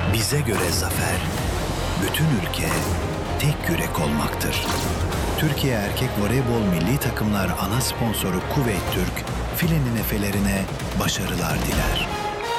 Bize göre zafer, bütün ülke tek yürek olmaktır. Türkiye Erkek Voleybol Milli Takımlar ana sponsoru Kuveyt Türk, filenin efelerine başarılar diler.